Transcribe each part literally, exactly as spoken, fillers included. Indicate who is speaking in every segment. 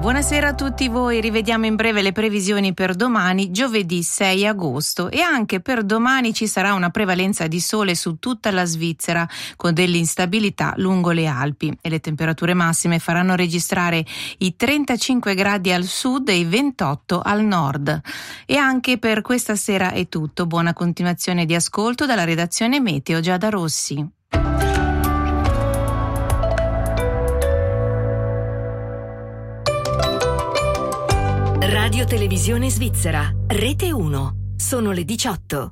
Speaker 1: Buonasera a tutti voi, rivediamo in breve le previsioni per domani, giovedì sei agosto, e anche per domani ci sarà una prevalenza di sole su tutta la Svizzera con dell'instabilità lungo le Alpi e le temperature massime faranno registrare i trentacinque gradi al sud e i ventotto al nord. E anche per questa sera è tutto, buona continuazione di ascolto dalla redazione Meteo Giada Rossi.
Speaker 2: Radio Televisione Svizzera, Rete uno. Sono le diciotto.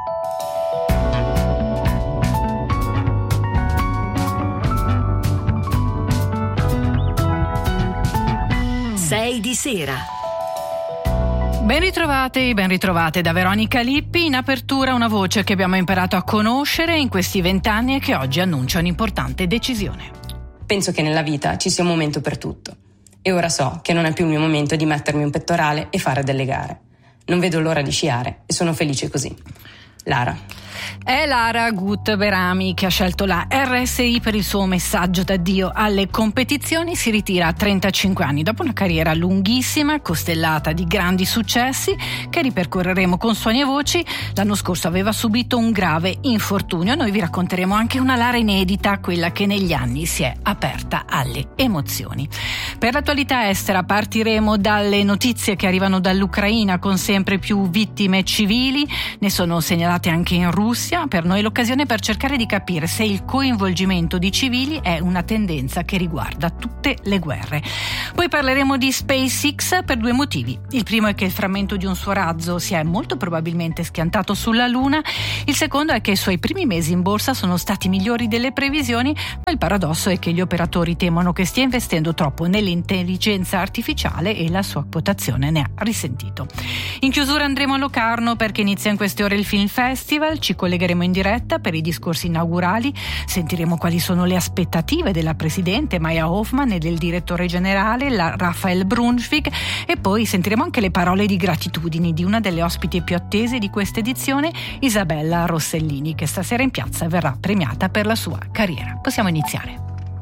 Speaker 2: sei di sera.
Speaker 3: Ben ritrovate, ben ritrovate da Veronica Lippi. In apertura una voce che abbiamo imparato a conoscere in questi vent'anni e che oggi annuncia un'importante decisione.
Speaker 4: Penso che nella vita ci sia un momento per tutto. E ora so che non è più il mio momento di mettermi un pettorale e fare delle gare. Non vedo l'ora di sciare e sono felice così. Lara.
Speaker 3: È Lara Gut-Berami che ha scelto la R S I per il suo messaggio d'addio alle competizioni. Si ritira a trentacinque anni dopo una carriera lunghissima, costellata di grandi successi che ripercorreremo con suoni e voci. L'anno scorso aveva subito un grave infortunio. Noi vi racconteremo anche una Lara inedita, quella che negli anni si è aperta alle emozioni. Per l'attualità estera partiremo dalle notizie che arrivano dall'Ucraina con sempre più vittime civili. Ne sono segnalate anche in Russia. Per noi l'occasione per cercare di capire se il coinvolgimento di civili è una tendenza che riguarda tutte le guerre. Poi parleremo di SpaceX per due motivi. Il primo è che il frammento di un suo razzo si è molto probabilmente schiantato sulla Luna. Il secondo è che i suoi primi mesi in borsa sono stati migliori delle previsioni, ma il paradosso è che gli operatori temono che stia investendo troppo nell'intelligenza artificiale e la sua quotazione ne ha risentito. In chiusura andremo a Locarno perché inizia in queste ore il Film Festival. Ci collegheremo in diretta per i discorsi inaugurali, sentiremo quali sono le aspettative della presidente Maya Hoffman e del direttore generale la Raphael Brunsvik, e poi sentiremo anche le parole di gratitudini di una delle ospiti più attese di questa edizione, Isabella Rossellini, che stasera in piazza verrà premiata per la sua carriera. Possiamo iniziare.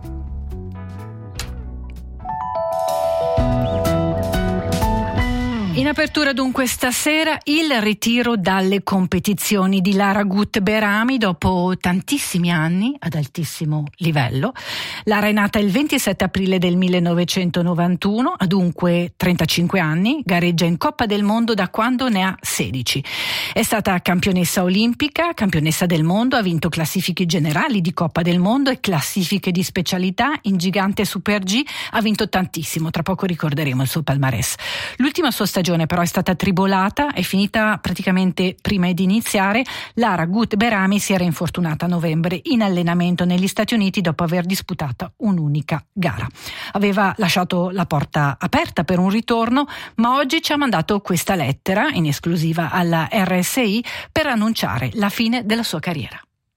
Speaker 3: In apertura dunque stasera il ritiro dalle competizioni di Lara Gut-Berami dopo tantissimi anni ad altissimo livello. Lara è nata il ventisette aprile del millenovecentonovantuno, ha dunque trentacinque anni, gareggia in Coppa del Mondo da quando ne ha sedici. È stata campionessa olimpica, campionessa del mondo, ha vinto classifiche generali di Coppa del Mondo e classifiche di specialità. In gigante Super G ha vinto tantissimo, tra poco ricorderemo il suo palmarès. L'ultima sua stagione però è stata tribolata, è finita praticamente prima di iniziare. Lara Gut-Berami si era infortunata a novembre in allenamento negli Stati Uniti dopo aver disputato un'unica gara. Aveva lasciato la porta aperta per un ritorno, ma oggi ci ha mandato questa lettera in esclusiva alla R S I per annunciare la fine della sua carriera.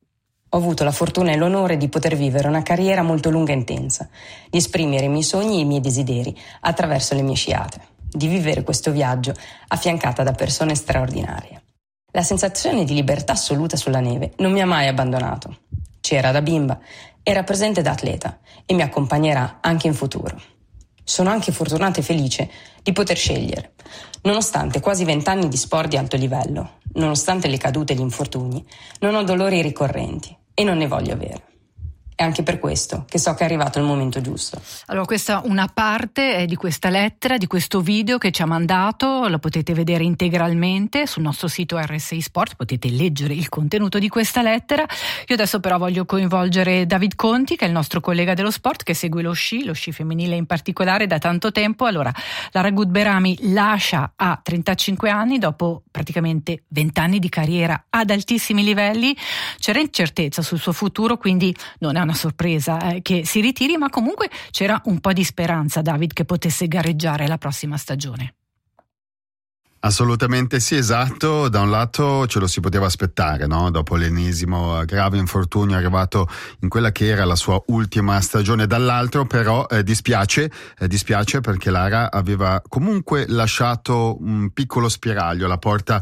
Speaker 4: Ho avuto la fortuna e l'onore di poter vivere una carriera molto lunga e intensa, di esprimere i miei sogni e i miei desideri attraverso le mie sciate, di vivere questo viaggio affiancata da persone straordinarie. La sensazione di libertà assoluta sulla neve non mi ha mai abbandonato. C'era da bimba, era presente da atleta e mi accompagnerà anche in futuro. Sono anche fortunata e felice di poter scegliere. Nonostante quasi vent'anni di sport di alto livello, nonostante le cadute e gli infortuni, non ho dolori ricorrenti e non ne voglio avere. È anche per questo che so che è arrivato il momento giusto.
Speaker 3: Allora, questa una parte è di questa lettera, di questo video che ci ha mandato, lo potete vedere integralmente sul nostro sito R S I Sport, potete leggere il contenuto di questa lettera. Io adesso però voglio coinvolgere David Conti, che è il nostro collega dello sport, che segue lo sci, lo sci femminile in particolare da tanto tempo. Allora, Lara Gut-Berami lascia a trentacinque anni dopo praticamente venti anni di carriera ad altissimi livelli. C'era incertezza sul suo futuro, quindi non è una sorpresa eh, che si ritiri, ma comunque c'era un po' di speranza, David, che potesse gareggiare la prossima stagione.
Speaker 5: Assolutamente sì, esatto. Da un lato ce lo si poteva aspettare, no? Dopo l'ennesimo grave infortunio arrivato in quella che era la sua ultima stagione, dall'altro però eh, dispiace, eh, dispiace perché Lara aveva comunque lasciato un piccolo spiraglio, la porta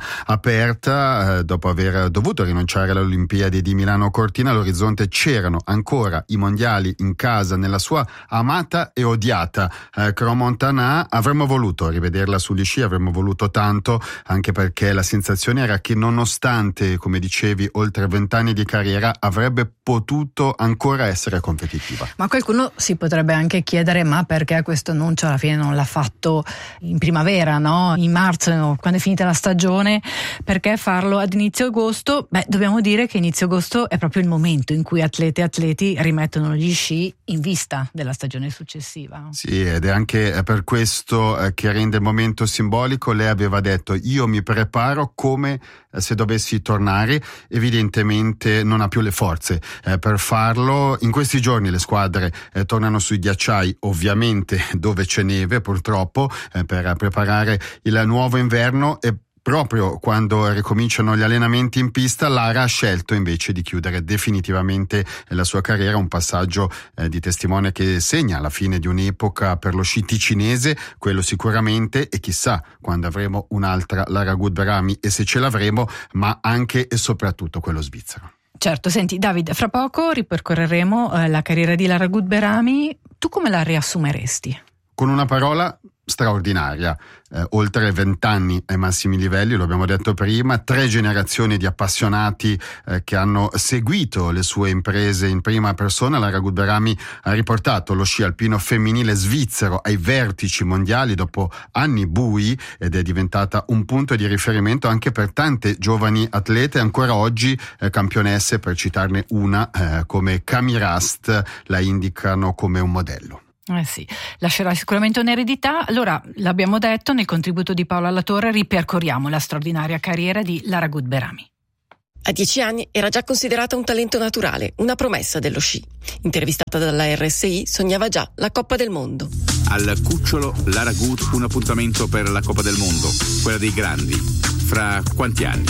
Speaker 5: aperta, eh, dopo aver dovuto rinunciare alle Olimpiadi di Milano Cortina. All'orizzonte c'erano ancora i mondiali in casa nella sua amata e odiata eh, Crans-Montana. Avremmo voluto rivederla sugli sci, avremmo voluto tanto, anche perché la sensazione era che nonostante, come dicevi, oltre vent'anni di carriera, avrebbe potuto ancora essere competitiva.
Speaker 3: Ma qualcuno si potrebbe anche chiedere ma perché questo annuncio alla fine non l'ha fatto in primavera, no? In marzo, no? Quando è finita la stagione, perché farlo ad inizio agosto? Beh, dobbiamo dire che inizio agosto è proprio il momento in cui atlete e atleti rimettono gli sci in vista della stagione successiva.
Speaker 5: Sì, ed è anche per questo che rende il momento simbolico. Lei aveva detto: io mi preparo come se dovessi tornare. Evidentemente non ha più le forze eh, per farlo. In questi giorni le squadre eh, tornano sui ghiacciai, ovviamente dove c'è neve purtroppo, eh, per preparare il nuovo inverno, e proprio quando ricominciano gli allenamenti in pista, Lara ha scelto invece di chiudere definitivamente la sua carriera, un passaggio eh, di testimone che segna la fine di un'epoca per lo sci ticinese, quello sicuramente, e chissà quando avremo un'altra Lara Gut-Berami e se ce l'avremo, ma anche e soprattutto quello svizzero.
Speaker 3: Certo, senti David, fra poco ripercorreremo eh, la carriera di Lara Gut-Berami. Tu come la riassumeresti?
Speaker 5: Con una parola: straordinaria. Eh, oltre vent'anni ai massimi livelli, lo abbiamo detto prima, tre generazioni di appassionati eh, che hanno seguito le sue imprese in prima persona. Lara Gut-Berami ha riportato lo sci alpino femminile svizzero ai vertici mondiali dopo anni bui ed è diventata un punto di riferimento anche per tante giovani atlete, ancora oggi eh, campionesse, per citarne una eh, come Cami Rast, la indicano come un modello.
Speaker 3: Eh sì, lascerà sicuramente un'eredità. Allora, l'abbiamo detto, nel contributo di Paola Latorre ripercorriamo la straordinaria carriera di Lara Gut-Berami.
Speaker 6: A dieci anni era già considerata un talento naturale, una promessa dello sci. Intervistata dalla R S I, sognava già la Coppa del Mondo.
Speaker 7: Al cucciolo Lara Gut un appuntamento per la Coppa del Mondo, quella dei grandi. Fra quanti anni?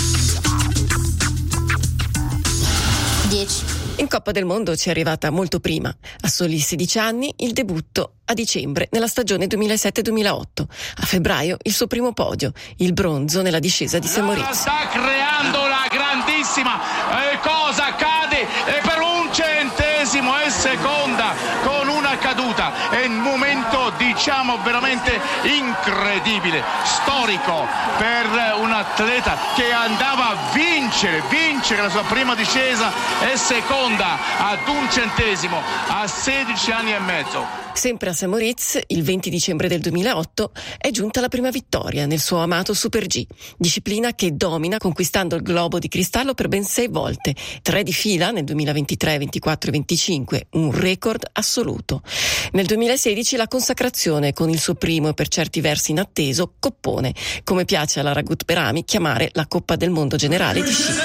Speaker 6: Dieci. In Coppa del Mondo ci è arrivata molto prima. A soli sedici anni il debutto a dicembre nella stagione duemilasette duemilaotto. A febbraio il suo primo podio, il bronzo nella discesa di Saint-Moritz.
Speaker 8: Sta creando la grandissima eh, cosa accade e per un centesimo è seconda con una caduta. È un momento diciamo veramente incredibile, storico per un atleta che andava a vincere, vincere la sua prima discesa e seconda ad un centesimo a sedici anni e mezzo.
Speaker 6: Sempre a Saint-Moritz, il venti dicembre del duemilaotto, è giunta la prima vittoria nel suo amato Super G, disciplina che domina conquistando il globo di cristallo per ben sei volte, tre di fila nel duemilaventitré, ventiquattro e venticinque, un record assoluto. Nel duemilasedici la consacrazione con il suo primo e per certi versi inatteso coppone, come piace a Lara Gut-Berami chiamare la Coppa del Mondo generale di sci.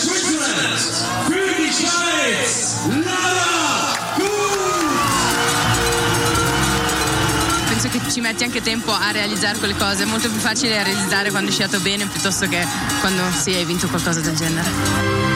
Speaker 9: Penso che ci metti anche tempo a realizzare quelle cose, è molto più facile realizzare quando hai sciato bene piuttosto che quando sì, hai vinto qualcosa del genere.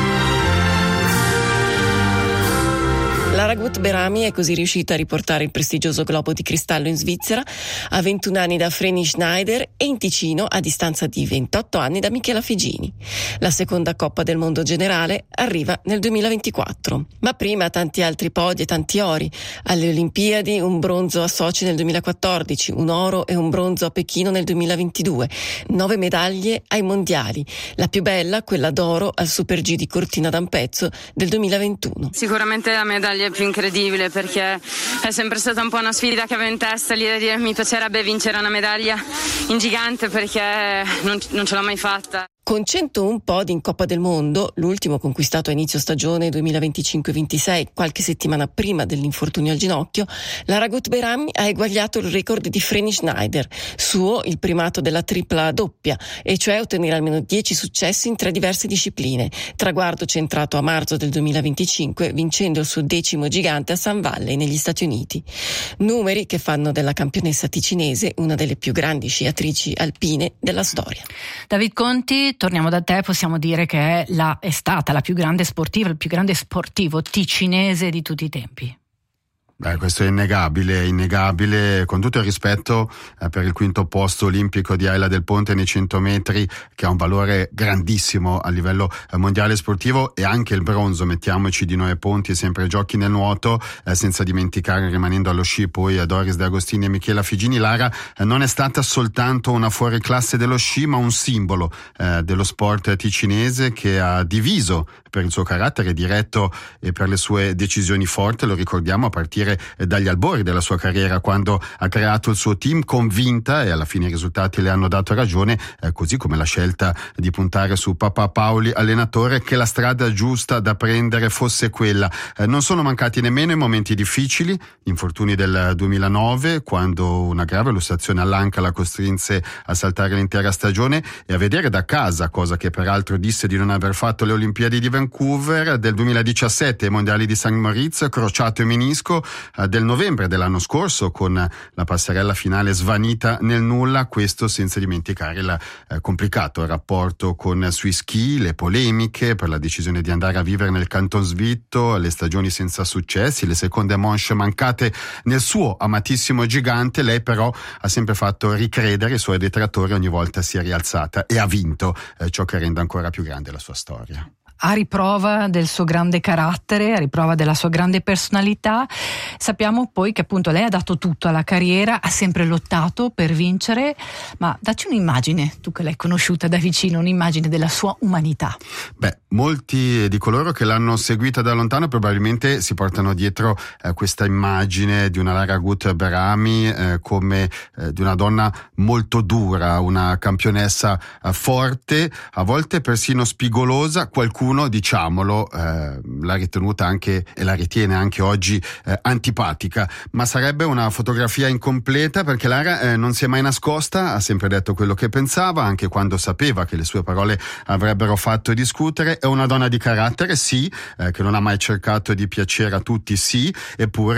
Speaker 6: Lara Gut-Berami è così riuscita a riportare il prestigioso globo di cristallo in Svizzera a ventuno anni da Vreni Schneider e in Ticino a distanza di ventotto anni da Michela Figini. La seconda Coppa del Mondo generale arriva nel duemilaventiquattro. Ma prima tanti altri podi e tanti ori. Alle Olimpiadi un bronzo a Sochi nel duemilaquattordici, un oro e un bronzo a Pechino nel duemilaventidue, nove medaglie ai mondiali. La più bella, quella d'oro al Super G di Cortina d'Ampezzo del duemilaventuno.
Speaker 9: Sicuramente la medaglia più incredibile perché è sempre stata un po' una sfida che avevo in testa, l'idea di mi piacerebbe vincere una medaglia in gigante perché non, non ce l'ho mai fatta.
Speaker 6: Con centouno podi in Coppa del Mondo, l'ultimo conquistato a inizio stagione duemilaventicinque ventisei, qualche settimana prima dell'infortunio al ginocchio, la Ragut Behrami ha eguagliato il record di Vreni Schneider, suo il primato della tripla doppia, e cioè ottenere almeno dieci successi in tre diverse discipline, traguardo centrato a marzo del duemilaventicinque, vincendo il suo decimo gigante a Sun Valley negli Stati Uniti. Numeri che fanno della campionessa ticinese una delle più grandi sciatrici alpine della storia.
Speaker 3: David Conti, torniamo da te, possiamo dire che è, la, è stata la più grande sportiva, il più grande sportivo ticinese di tutti i tempi.
Speaker 5: Beh, questo è innegabile, innegabile, con tutto il rispetto eh, per il quinto posto olimpico di Ayla del Ponte nei cento metri, che ha un valore grandissimo a livello eh, mondiale sportivo, e anche il bronzo, mettiamoci, di Noè Ponti, sempre giochi nel nuoto, eh, senza dimenticare, rimanendo allo sci, poi a Doris De Agostini e Michela Figini. Lara eh, non è stata soltanto una fuoriclasse dello sci, ma un simbolo eh, dello sport ticinese, che ha diviso per il suo carattere diretto e per le sue decisioni forti, lo ricordiamo a partire dagli albori della sua carriera, quando ha creato il suo team convinta, e alla fine i risultati le hanno dato ragione, eh, così come la scelta di puntare su Papà Paoli allenatore, che la strada giusta da prendere fosse quella. Eh, non sono mancati nemmeno i momenti difficili, infortuni del duemilanove, quando una grave lussazione all'anca la costrinse a saltare l'intera stagione e a vedere da casa, cosa che peraltro disse di non aver fatto le Olimpiadi di Vancouver, del duemiladiciassette ai Mondiali di Saint Moritz, crociato e menisco, del novembre dell'anno scorso, con la passerella finale svanita nel nulla, questo senza dimenticare il eh, complicato rapporto con sui ski, le polemiche per la decisione di andare a vivere nel Canton Svitto, le stagioni senza successi, le seconde manche mancate nel suo amatissimo gigante. Lei però ha sempre fatto ricredere i suoi detrattori, ogni volta si è rialzata e ha vinto, eh, ciò che rende ancora più grande la sua storia.
Speaker 3: A riprova del suo grande carattere, a riprova della sua grande personalità. Sappiamo poi che appunto lei ha dato tutto alla carriera, ha sempre lottato per vincere, ma dacci un'immagine, tu che l'hai conosciuta da vicino, un'immagine della sua umanità.
Speaker 5: Beh, molti di coloro che l'hanno seguita da lontano probabilmente si portano dietro eh, questa immagine di una Lara Ragut Behrami eh, come eh, di una donna molto dura, una campionessa eh, forte, a volte persino spigolosa. Qualcuno, diciamolo, eh, l'ha ritenuta anche e la ritiene anche oggi eh, antipatica, ma sarebbe una fotografia incompleta, perché Lara eh, non si è mai nascosta, ha sempre detto quello che pensava, anche quando sapeva che le sue parole avrebbero fatto discutere. È una donna di carattere, sì, eh, che non ha mai cercato di piacere a tutti, sì, eppure